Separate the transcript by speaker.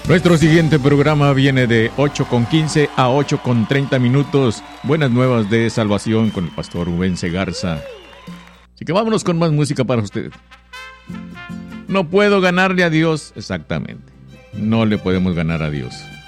Speaker 1: Nuestro siguiente programa viene de 8:15 a 8:30. Buenas nuevas de salvación con el pastor Rubén Segarza. Así que vámonos con más música para usted. No puedo ganarle a Dios. Exactamente. No le podemos ganar a Dios.